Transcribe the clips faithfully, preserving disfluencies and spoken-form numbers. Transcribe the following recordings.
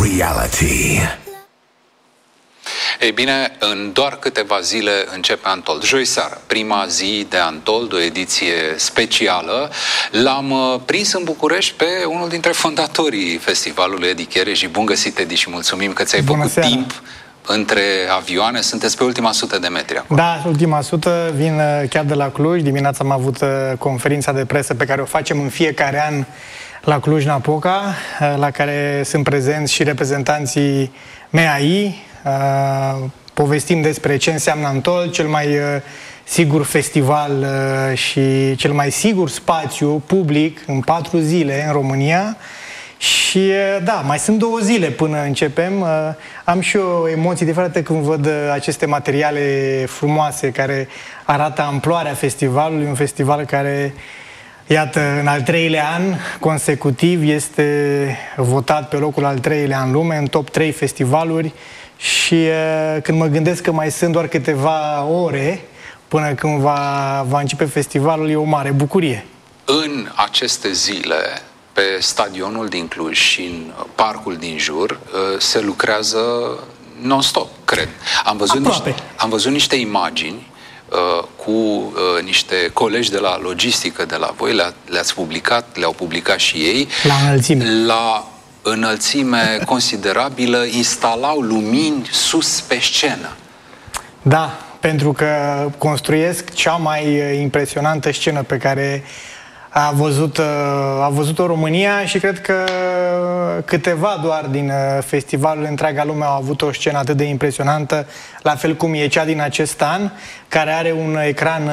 reality. Ei bine, în doar câteva zile începe Antold. Joi seara, prima zi de Antold, o ediție specială. L-am prins în București pe unul dintre fondatorii festivalului, Edi Chereji. Bun găsit, Edi, și mulțumim că ți-ai făcut seara. timp între avioane. Sunteți pe ultima sută de metri acum. Da, ultima sută. Vin chiar de la Cluj. Dimineața am avut conferința de presă pe care o facem în fiecare an la Cluj-Napoca, la care sunt prezenți și reprezentanții M A I. Uh, povestim despre ce înseamnă Antold, cel mai uh, sigur festival uh, și cel mai sigur spațiu public în patru zile în România. Și uh, da, mai sunt două zile până începem. Uh, am și eu emoții diferite când văd uh, aceste materiale frumoase care arată amploarea festivalului, un festival care, iată, în al treilea an consecutiv este votat pe locul al treilea în lume, în top trei festivaluri. Și uh, când mă gândesc că mai sunt doar câteva ore până când va, va începe festivalul, e o mare bucurie. În aceste zile, pe stadionul din Cluj și în parcul din jur, uh, se lucrează non-stop, cred. Am văzut, niște, am văzut niște imagini uh, cu uh, niște colegi de la logistică de la voi, le-a, le-ați publicat, le-au publicat și ei. La înălțime. La înălțime considerabilă, instalau lumini sus pe scenă. Da, pentru că construiesc cea mai impresionantă scenă pe care a văzut, a văzut-o România și cred că câteva doar din festivalul întreaga lume au avut o scenă atât de impresionantă, la fel cum e cea din acest an, care are un ecran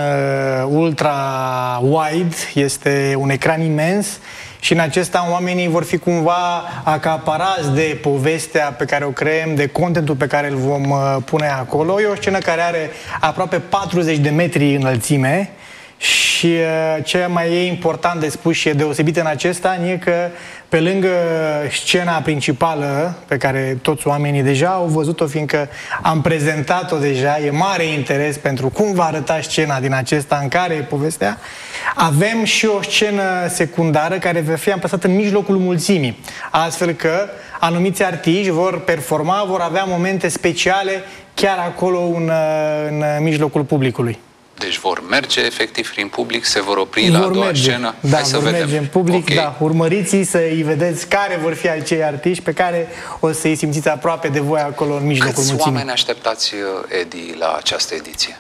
ultra-wide, este un ecran imens. Și în acest an oamenii vor fi cumva acaparați de povestea pe care o creăm, de contentul pe care îl vom uh, pune acolo. E o scenă care are aproape patruzeci de metri înălțime și uh, ce mai e important de spus și e deosebit în acest an e că pe lângă scena principală pe care toți oamenii deja au văzut-o, fiindcă am prezentat-o deja, e mare interes pentru cum va arăta scena din acest an, care e povestea, avem și o scenă secundară care va fi amplasată în mijlocul mulțimii, astfel că anumiți artiști vor performa, vor avea momente speciale chiar acolo în, în mijlocul publicului. Deci vor merge efectiv prin public, se vor opri vor la a doua merge. scenă? Da, Hai să vor vedem. merge în public, okay. da. Urmăriți-i să-i vedeți care vor fi acei artiști pe care o să-i simțiți aproape de voi acolo în mijlocul Câți mulțimii. oameni așteptați, Edi, la această ediție?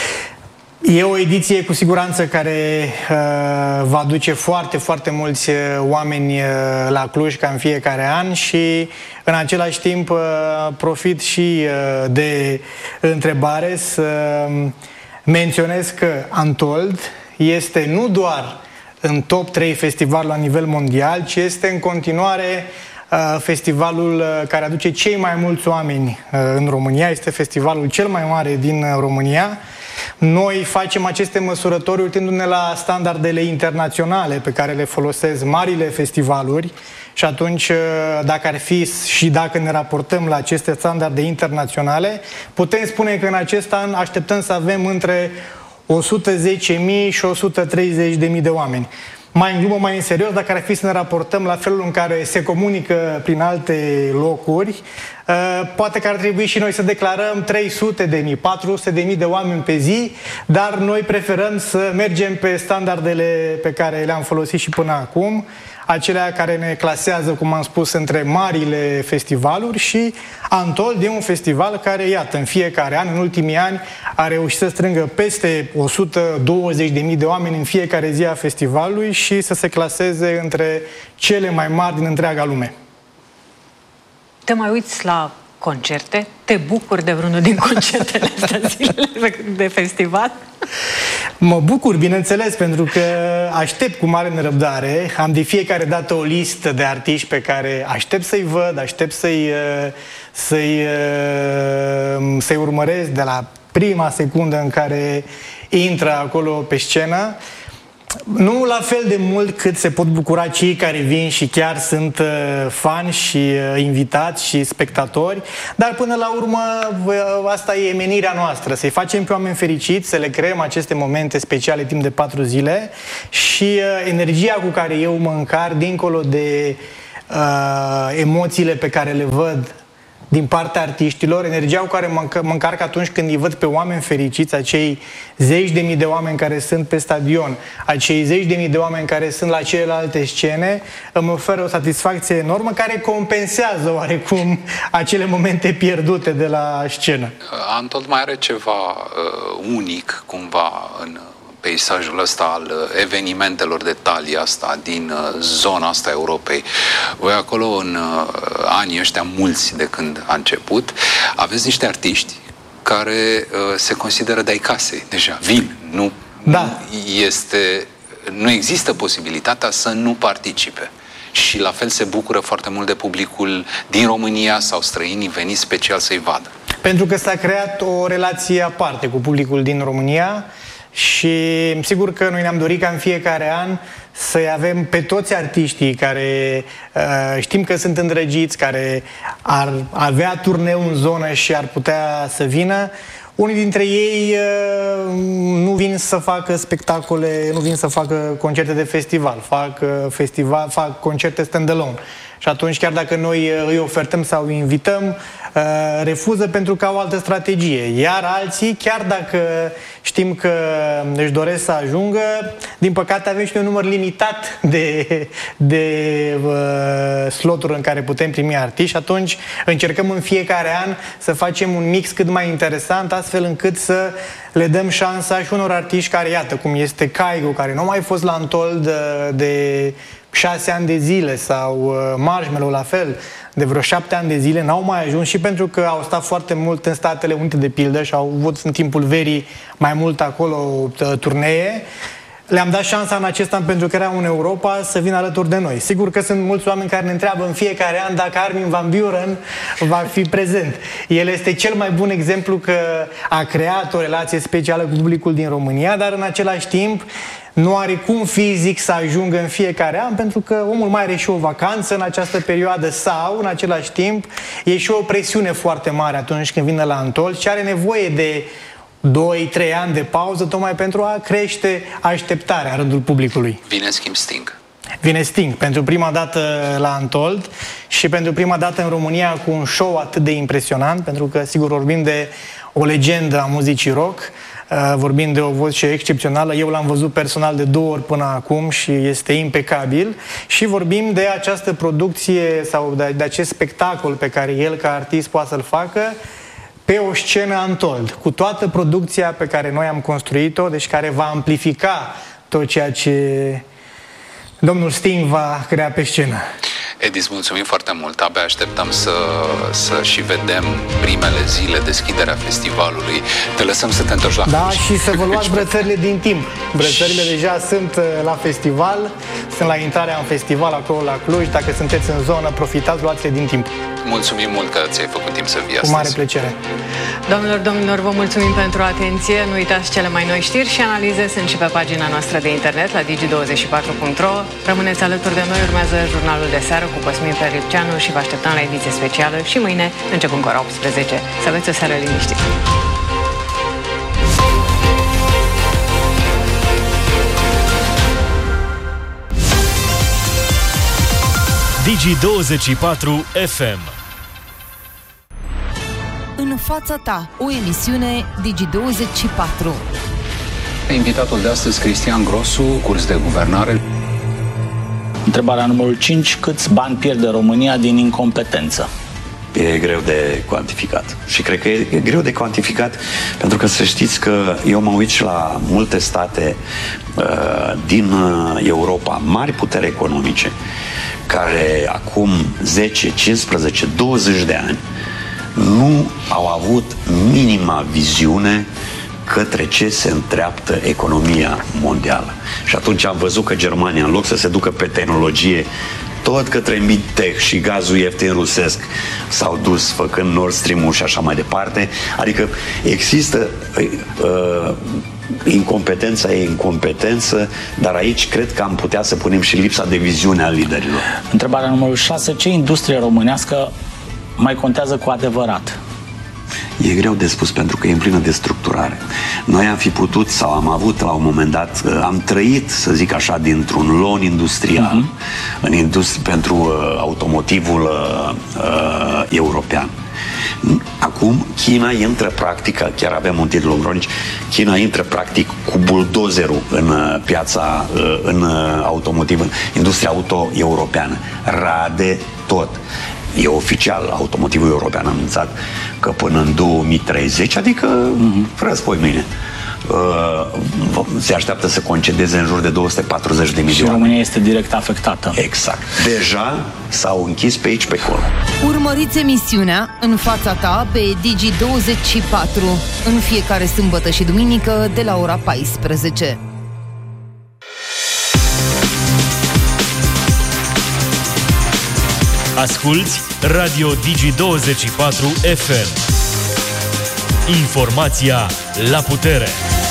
E o ediție cu siguranță care uh, va aduce foarte, foarte mulți oameni uh, la Cluj ca în fiecare an și în același timp uh, profit și uh, de întrebare să uh, menționez că Antold este nu doar în top trei festival la nivel mondial, ci este în continuare uh, festivalul uh, care aduce cei mai mulți oameni uh, în România. Este festivalul cel mai mare din uh, România. Noi facem aceste măsurători uitându-ne la standardele internaționale pe care le folosesc marile festivaluri și atunci, dacă ar fi și dacă ne raportăm la aceste standarde internaționale, putem spune că în acest an așteptăm să avem între o sută zece mii și o sută treizeci de mii de oameni. Mai în glumă, mai în serios, dacă ar fi să ne raportăm la felul în care se comunică prin alte locuri, poate că ar trebui și noi să declarăm trei sute de mii, patru sute de mii de oameni pe zi, dar noi preferăm să mergem pe standardele pe care le-am folosit și până acum, acelea care ne clasează, cum am spus, între marile festivaluri și Antold e un festival care, iată, în fiecare an, în ultimii ani, a reușit să strângă peste o sută douăzeci de mii de oameni în fiecare zi a festivalului și să se claseze între cele mai mari din întreaga lume. Te mai uiți la concerte? Te bucuri de vreunul din concertele astea zilele de festival? Mă bucur, bineînțeles, pentru că aștept cu mare nerăbdare. Am de fiecare dată o listă de artiști pe care aștept să-i văd, aștept să-i să-i să-i urmăresc de la prima secundă în care intră acolo pe scenă. Nu la fel de mult cât se pot bucura cei care vin și chiar sunt uh, fani și uh, invitați și spectatori, dar până la urmă uh, asta e menirea noastră, să-i facem pe oameni fericiți, să le creăm aceste momente speciale timp de patru zile și uh, energia cu care eu mă încar, dincolo de uh, emoțiile pe care le văd din partea artiștilor, energia cu care mă, înc mă încarc atunci când îi văd pe oameni fericiți, acei zeci de mii de oameni care sunt pe stadion, acei zeci de mii de oameni care sunt la celelalte scene, îmi oferă o satisfacție enormă care compensează oarecum acele momente pierdute de la scenă. Antold mai are ceva uh, unic cumva în peisajul ăsta al evenimentelor de talia asta din uh, zona asta Europei. Voi acolo în uh, anii ăștia mulți de când a început, aveți niște artiști care uh, se consideră de-ai casei deja, vin, nu, da. nu este, nu există posibilitatea să nu participe. Și la fel se bucură foarte mult de publicul din România sau străinii veniți special să-i vadă. Pentru că s-a creat o relație aparte cu publicul din România. Și sigur că noi ne-am dorit ca în fiecare an să-i avem pe toți artiștii care uh, știm că sunt îndrăgiți, care ar avea turneu în zonă și ar putea să vină. Unii dintre ei uh, nu vin să facă spectacole, nu vin să facă concerte de festival, fac, uh, festival, fac concerte stand-alone. Și atunci, chiar dacă noi îi ofertăm sau îi invităm, refuză pentru că au o altă strategie. Iar alții, chiar dacă știm că își doresc să ajungă, din păcate avem și un număr limitat de, de uh, sloturi în care putem primi artiști și atunci încercăm în fiecare an să facem un mix cât mai interesant, astfel încât să le dăm șansa și unor artiști care, iată, cum este Caigo, care nu a mai fost la Antold de, de șase ani de zile, sau uh, Marshmello la fel, de vreo șapte ani de zile, n-au mai ajuns și pentru că au stat foarte mult în Statele Unite, de pildă, și au avut în timpul verii mai mult acolo turnee. Le-am dat șansa în acest an, pentru că era în Europa, să vină alături de noi. Sigur că sunt mulți oameni care ne întreabă în fiecare an dacă Armin van Buuren va fi prezent. El este cel mai bun exemplu că a creat o relație specială cu publicul din România, dar în același timp nu are cum fizic să ajungă în fiecare an, pentru că omul mai are și o vacanță în această perioadă sau, în același timp, e și o presiune foarte mare atunci când vine la Antold și are nevoie de doi trei ani de pauză tocmai pentru a crește așteptarea în rândul publicului. Vine schimb Sting. Vine Sting pentru prima dată la Antold și pentru prima dată în România cu un show atât de impresionant, pentru că, sigur, vorbim de o legendă a muzicii rock, vorbim de o voce excepțională. Eu l-am văzut personal de două ori până acum și este impecabil. Și vorbim de această producție sau de, de acest spectacol pe care el ca artist poate să-l facă pe o scenă Antold, cu toată producția pe care noi am construit-o, deci care va amplifica tot ceea ce domnul Sting va crea pe scenă. Edi, îți mulțumim foarte mult. Abia așteptăm să, să și vedem primele zile, deschiderea festivalului. Te lăsăm să te întorci la Da, și să vă luați brățările din timp. Brățările deja sunt la festival, sunt la intrarea în festival acolo la Cluj. Dacă sunteți în zonă, profitați, luați-le din timp. Mulțumim mult că ți-ai făcut timp să vii astăzi. Cu mare plăcere. Domnilor, domnilor, vă mulțumim pentru atenție. Nu uitați, cele mai noi știri și analize sunt și pe pagina noastră de internet la digi douăzeci și patru punct ro. Rămâneți alături de noi, urmează jurnalul de seară cu Cosmin Perlipceanu și vă așteptăm la ediție specială și mâine, începând cu ora optsprezece. Să aveți o seară liniștită. Digi douăzeci și patru F M. În fața ta, o emisiune Digi douăzeci și patru. Invitatul de astăzi, Cristian Grosu, curs de guvernare. Întrebarea numărul cinci. Câți bani pierde România din incompetență? E greu de cuantificat. Și cred că e, e greu de cuantificat pentru că să știți că eu mă uit și la multe state uh, din Europa, mari puteri economice, care acum zece, cincisprezece, douăzeci de ani nu au avut minima viziune către ce se întreaptă economia mondială. Și atunci am văzut că Germania, în loc să se ducă pe tehnologie tot către mid-tech și gazul ieftin rusesc, s-au dus făcând Nord Stream-ul și așa mai departe. Adică există uh, incompetența e incompetență, dar aici cred că am putea să punem și lipsa de viziune a liderilor. Întrebarea numărul șase. Ce industrie românească mai contează cu adevărat? E greu de spus pentru că e în plină destructurare. noi am fi putut sau am avut la un moment dat, am trăit, să zic așa, dintr-un lon industrial uh-huh. în industri- pentru uh, automotivul uh, uh, european. Acum China intră practic, chiar avem un titlu cronic, China intră practic cu buldozerul în uh, piața, uh, în uh, automotiv, în industria auto europeană. Rade tot. E oficial, automotivul european a anunțat că până în două mii treizeci, adică mm-hmm. răspoi mâine, uh, se așteaptă să concedeze în jur de două sute patruzeci de milioane. Și România este direct afectată. Exact. Deja s-au închis pe aici, pe acolo. Urmăriți emisiunea În fața ta pe Digi douăzeci și patru în fiecare sâmbătă și duminică de la ora paisprezece. Asculți Radio Digi douăzeci și patru F M. Informația la putere.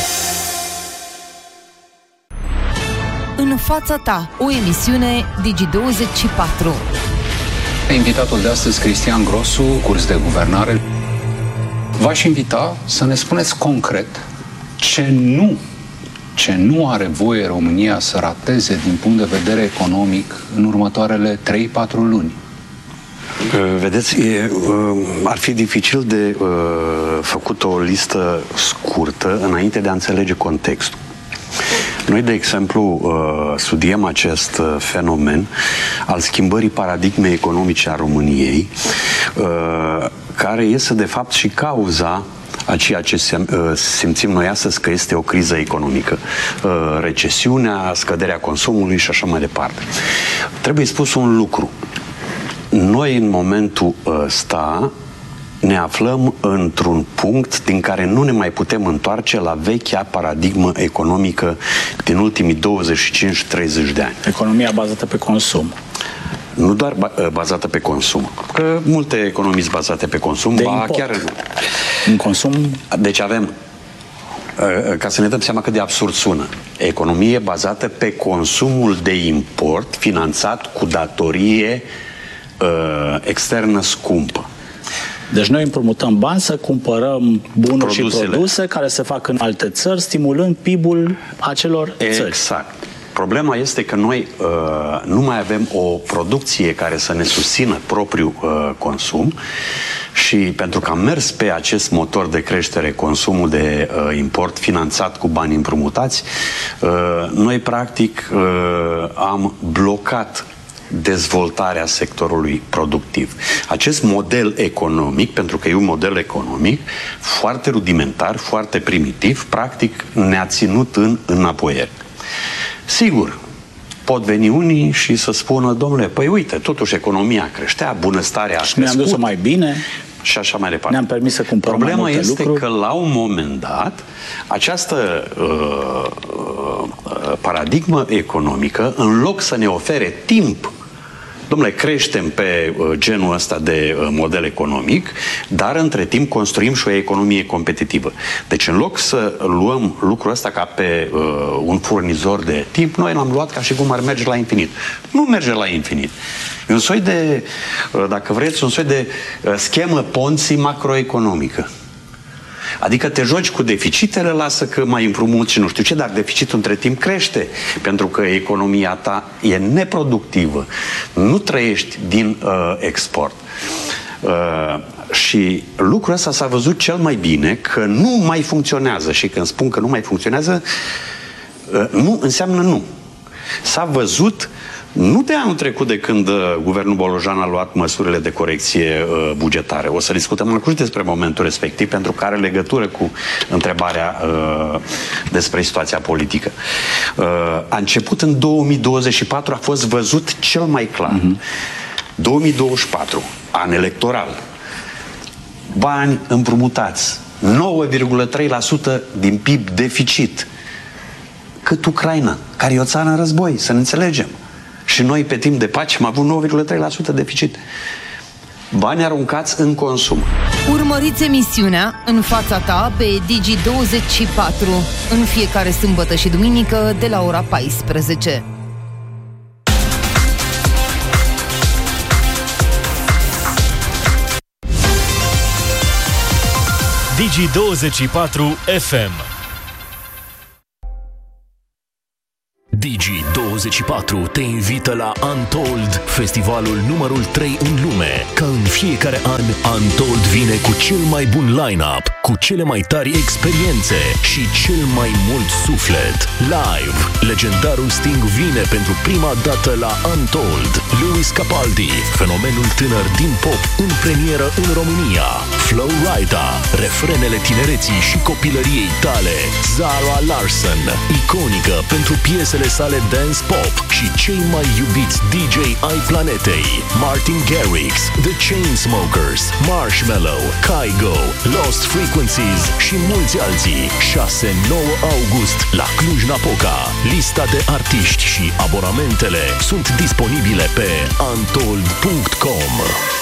În fața ta, o emisiune Digi douăzeci și patru. Invitatul de astăzi, Cristian Grosu, curs de guvernare. V-aș invita să ne spuneți concret ce nu, ce nu are voie România să rateze din punct de vedere economic în următoarele trei patru luni. Vedeți, e, ar fi dificil de uh, făcut o listă scurtă înainte de a înțelege contextul. Noi, de exemplu, uh, studiem acest uh, fenomen al schimbării paradigmei economice a României, uh, care este, de fapt, și cauza a ceea ce simțim noi astăzi că este o criză economică. Recesiunea, scăderea consumului și așa mai departe. Trebuie spus un lucru. Noi, în momentul ăsta, ne aflăm într-un punct din care nu ne mai putem întoarce la vechea paradigmă economică din ultimii douăzeci și cinci treizeci de ani. Economia bazată pe consum. Nu doar bazată pe consum, că multe economii bazate pe consum, de ba import. Chiar în consum. Deci avem, ca să ne dăm seama cât de absurd sună, economie bazată pe consumul de import finanțat cu datorie uh, externă scumpă. Deci noi împrumutăm bani să cumpărăm bunuri Produsele. și produse care se fac în alte țări, stimulând P I B-ul acelor țări. Exact. Problema este că noi uh, nu mai avem o producție care să ne susțină propriul uh, consum și pentru că am mers pe acest motor de creștere, consumul de uh, import finanțat cu bani împrumutați, uh, noi practic uh, am blocat dezvoltarea sectorului productiv. Acest model economic, pentru că e un model economic foarte rudimentar, foarte primitiv, practic ne-a ținut în înapoiere. Sigur, pot veni unii și să spună, domnule, păi uite, totuși economia creștea, bunăstarea a și ne-am dus mai bine și așa mai departe. Ne-am permis să cumpărăm Problema mai multe este lucruri. că la un moment dat această uh, uh, paradigmă economică, în loc să ne ofere timp, dom'le, creștem pe uh, genul ăsta de uh, model economic, dar între timp construim și o economie competitivă. Deci în loc să luăm lucrul ăsta ca pe uh, un furnizor de timp, noi l-am luat ca și cum ar merge la infinit. Nu merge la infinit. E un soi de, uh, dacă vreți, un soi de uh, schemă Ponzi macroeconomică. Adică te joci cu deficitele, lasă că mai împrumuți și nu știu ce, dar deficitul între timp crește, pentru că economia ta e neproductivă. Nu trăiești din uh, export. Uh, și lucrul ăsta s-a văzut cel mai bine că nu mai funcționează. Și când spun că nu mai funcționează, uh, nu înseamnă nu. S-a văzut nu de anul trecut, de când uh, guvernul Bolojan a luat măsurile de corecție uh, bugetare. O să discutăm în curând despre momentul respectiv, pentru că are legătură cu întrebarea uh, despre situația politică. Uh, a început în două mii douăzeci și patru, a fost văzut cel mai clar. Uh-huh. două mii douăzeci și patru, an electoral. Bani împrumutați, nouă virgulă trei la sută din P I B deficit. Cât Ucraina, care e o țară în război, să ne înțelegem. Și noi, pe timp de pace, am avut nouă virgulă trei la sută deficit. Bani aruncați în consum. Urmăriți emisiunea În fața ta pe Digi douăzeci și patru în fiecare sâmbătă și duminică de la ora paisprezece. Digi douăzeci și patru F M. Digi douăzeci și patru te invită la Untold, festivalul numărul trei în lume. Ca în fiecare an, Untold vine cu cel mai bun line-up, cu cele mai tari experiențe și cel mai mult suflet. Live, legendarul Sting vine pentru prima dată la Untold. Lewis Capaldi, fenomenul tânăr din pop, în premieră în România. Flo Rida, refrenele tinereții și copilăriei tale. Zara Larsson, iconică pentru piesele sale dance pop și cei mai iubiți D J ai planetei. Martin Garrix, The Chainsmokers, Marshmello, Kygo, Lost Frequencies și mulți alții. șase nouă august la Cluj-Napoca. Lista de artiști și abonamentele sunt disponibile pe untold punct com.